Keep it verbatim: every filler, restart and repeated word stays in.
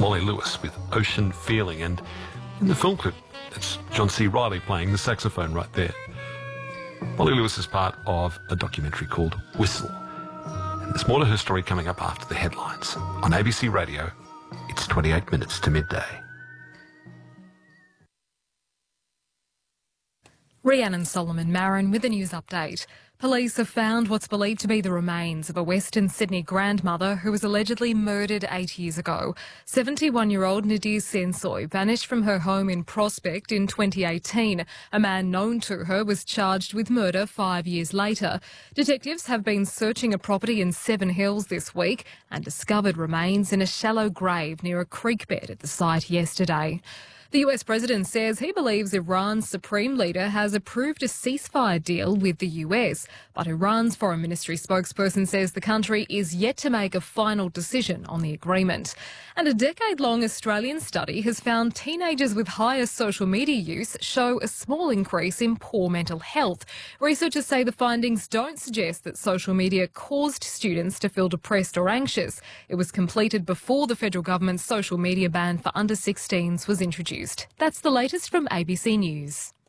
Molly Lewis with Ocean Feeling, and in the film clip, it's John C. Reilly playing the saxophone right there. Molly Lewis is part of a documentary called Whistle, and there's more to her story coming up after the headlines. On A B C Radio, it's twenty-eight minutes to midday. Rhiannon Solomon Marin with a news update. Police have found what's believed to be the remains of a Western Sydney grandmother who was allegedly murdered eight years ago. seventy-one-year-old Nadir Sensoy vanished from her home in Prospect in twenty eighteen. A man known to her was charged with murder five years later. Detectives have been searching a property in Seven Hills this week and discovered remains in a shallow grave near a creek bed at the site yesterday. The U S president says he believes Iran's supreme leader has approved a ceasefire deal with the U S, but Iran's foreign ministry spokesperson says the country is yet to make a final decision on the agreement. And a decade-long Australian study has found teenagers with higher social media use show a small increase in poor mental health. Researchers say the findings don't suggest that social media caused students to feel depressed or anxious. It was completed before the federal government's social media ban for under sixteens was introduced. That's the latest from A B C News.